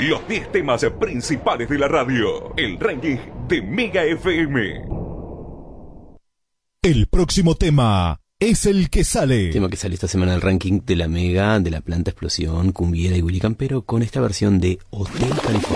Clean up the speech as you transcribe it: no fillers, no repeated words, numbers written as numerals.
Los 10 temas principales de la radio. El ranking de Mega FM. El próximo tema es el que sale. Tema que sale esta semana del ranking de la Mega, de la Planta Explosión, Cumbiera y Willy Campero, con esta versión de Hotel California.